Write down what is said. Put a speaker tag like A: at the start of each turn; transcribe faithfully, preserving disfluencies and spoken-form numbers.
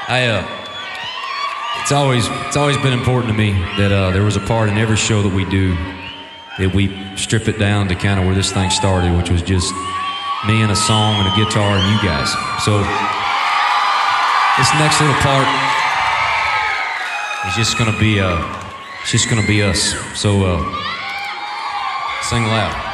A: I, uh, it's always it's always been important to me that uh, there was a part in every show that we do that we strip it down to kind of where this thing started, which was just me and a song and a guitar and you guys. So this next little part is just gonna be uh, it's just gonna be us. So uh, sing loud.